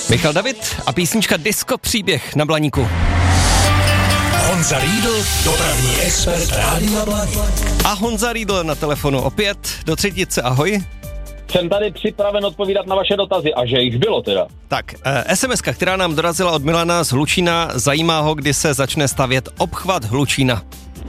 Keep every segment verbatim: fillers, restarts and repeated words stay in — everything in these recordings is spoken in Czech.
Michal David a písnička Disco příběh na Blaníku. Honza Riedl, dopravní expert Rádia Blaník. A Honza Riedl na telefonu opět do třetice, ahoj. Jsem tady připraven odpovídat na vaše dotazy a že jich bylo teda. Tak, es em eska, která nám dorazila od Milana z Hlučína, zajímá ho, kdy se začne stavět obchvat Hlučína.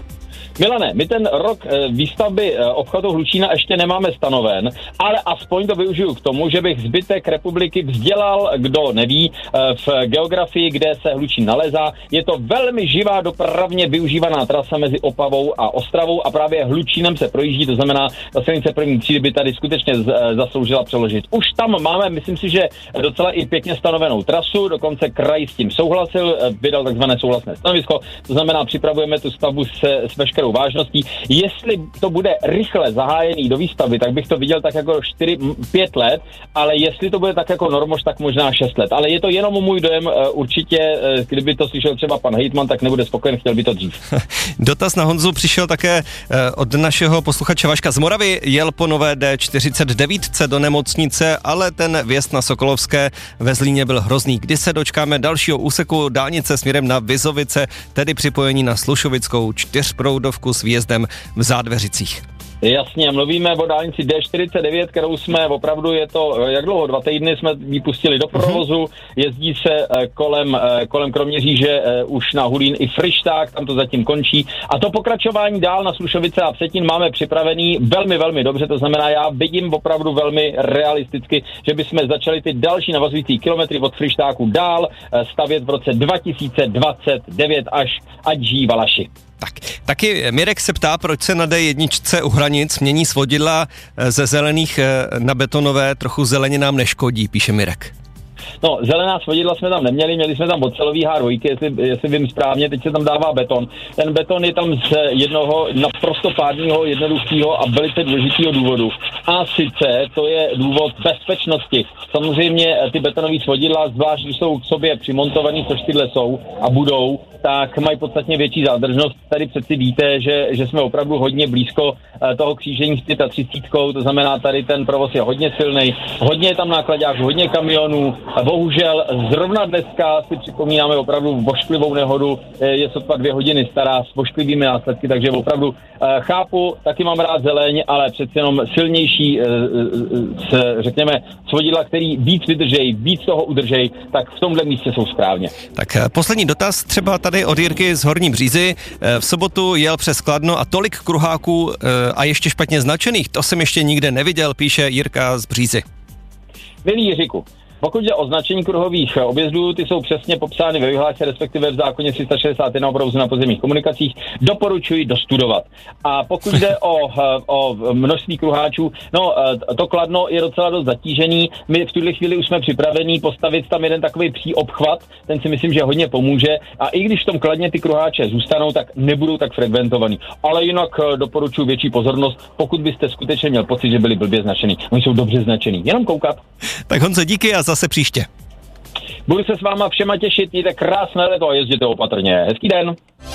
Milane, my ten rok výstavby obchvatu Hlučína ještě nemáme stanoven, ale aspoň to využiju k tomu, že bych zbytek republiky vzdělal, kdo neví, v geografii, kde se Hlučín nalézá. Je to velmi živá dopravně využívaná trasa mezi Opavou a Ostravou a právě Hlučínem se projíždí, to znamená, ta silnice první třídy by tady skutečně zasloužila přeložit. Už tam máme, myslím si, že docela i pěkně stanovenou trasu, dokonce kraj s tím souhlasil, vydal takzvané souhlasné stanovisko, to znamená, připravujeme tu stavbu se, s veškerou vážností. Jestli to bude rychle zahájený do výstavby, tak bych to viděl tak jako čtyři pět let, ale jestli to bude tak jako normož, tak možná šest let. Ale je to jenom můj dojem, určitě, kdyby to slyšel třeba pan hejtman, tak nebude spokojen, chtěl by to dřív. Dotaz na Honzu přišel také od našeho posluchače Vaška z Moravy. Jel po nové dé čtyřicet devět do nemocnice, ale ten vjezd na Sokolovské ve Zlíně byl hrozný. Kdy se dočkáme dalšího úseku dálnice směrem na Vizovice, tedy připojení na Slušovickou čtyřproudovku s výjezdem v Zádveřicích? Jasně, mluvíme o dálnici dé čtyřicet devět, kterou jsme opravdu, je to, jak dlouho, dva týdny jsme ji pustili do provozu, jezdí se kolem, kolem Kroměříže už na Hulín i Fryšták, tam to zatím končí a to pokračování dál na Slušovice a Vsetín máme připravený velmi, velmi dobře, to znamená, já vidím opravdu velmi realisticky, že bychom začali ty další navazující kilometry od Fryštáku dál stavět v roce dva tisíce dvacet devět až ať žijí Valaši. Tak, taky Mirek se ptá, proč se na dé jedna u hranic mění svodidla ze zelených na betonové, trochu zeleně nám neškodí, píše Mirek. No, zelená svodidla jsme tam neměli, měli jsme tam ocelový há dva, jestli, jestli vím správně, teď se tam dává beton. Ten beton je tam z jednoho naprosto pádního, jednoduchého a velice důležitého důvodu. A sice to je důvod bezpečnosti. Samozřejmě ty betonové svodidla, zvlášť když jsou k sobě přimontovaný, což tyhle jsou a budou, tak mají podstatně větší zádržnost. Tady přeci víte, že, že jsme opravdu hodně blízko toho křížení s třicet pět, to znamená, tady ten provoz je hodně silný, hodně je tam nákladáků, hodně kamionů. Bohužel zrovna dneska si připomínáme opravdu vošklivou nehodu, je sotva dvě hodiny stará s vošklivými následky, takže opravdu chápu, taky mám rád zeleň, ale přece jenom silnější, řekněme, svodidla, který víc vydržej, víc toho udržej, tak v tomhle místě jsou správně. Tak poslední dotaz třeba tady od Jirky z Horní Břízy. V sobotu jel přes Kladno a tolik kruháků a ještě špatně značených, to jsem ještě nikde neviděl, píše Jirka z Břízy. Milý Jiříku, pokud jde o značení kruhových objezdů, ty jsou přesně popsány ve vyhlášce, respektive v zákoně tři sta šedesát jedna o provozu na pozemních komunikacích, doporučuji dostudovat. A pokud jde o, o množství kruháčů, no to Kladno je docela dost zatížený, my v tuhle chvíli už jsme připravení postavit tam jeden takový pří obchvat, ten si myslím, že hodně pomůže a i když v tom Kladně ty kruháče zůstanou, tak nebudou tak frekventovaný. Ale jinak doporučuji větší pozornost, pokud byste skutečně měl pocit, že byli blbě značený. Oni jsou dobře značený, jenom koukat. Tak Honzo, díky a zase příště. Budu se s váma všema těšit, mějte krásné léto a jezděte opatrně. Hezký den.